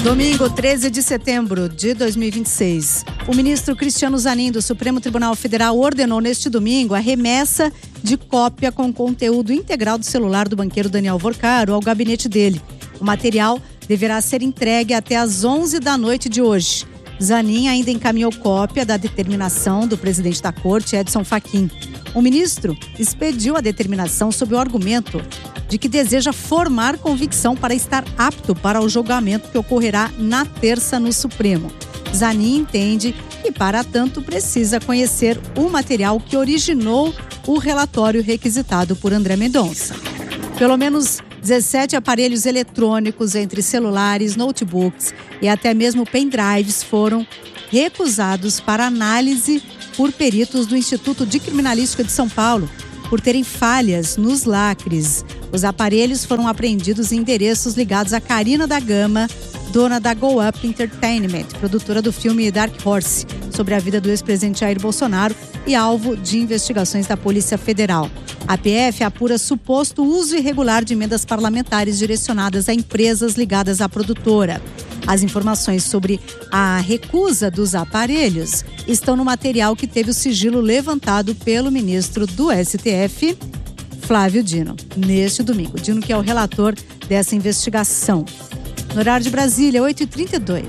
Domingo, 13 de setembro de 2026. O ministro Cristiano Zanin, do Supremo Tribunal Federal, ordenou neste domingo a remessa de cópia com conteúdo integral do celular do banqueiro Daniel Vorcaro ao gabinete dele. O material deverá ser entregue até às 11 da noite de hoje. Zanin ainda encaminhou cópia da determinação do presidente da corte, Edson Fachin. O ministro expediu a determinação sob o argumento de que deseja formar convicção para estar apto para o julgamento que ocorrerá na terça no Supremo. Zanin entende que, para tanto, precisa conhecer o material que originou o relatório requisitado por André Mendonça. Pelo menos 17 aparelhos eletrônicos, entre celulares, notebooks e até mesmo pendrives, foram recusados para análise por peritos do Instituto de Criminalística de São Paulo, por terem falhas nos lacres. Os aparelhos foram apreendidos em endereços ligados a Karina da Gama, dona da Go Up Entertainment, produtora do filme Dark Horse, sobre a vida do ex-presidente Jair Bolsonaro e alvo de investigações da Polícia Federal. A PF apura suposto uso irregular de emendas parlamentares direcionadas a empresas ligadas à produtora. As informações sobre a recusa dos aparelhos estão no material que teve o sigilo levantado pelo ministro do STF, Flávio Dino, neste domingo. Dino, que é o relator dessa investigação. No horário de Brasília, 8h32.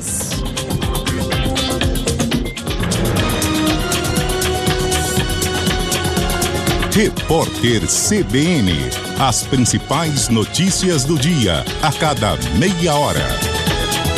Repórter CBN. As principais notícias do dia, a cada meia hora.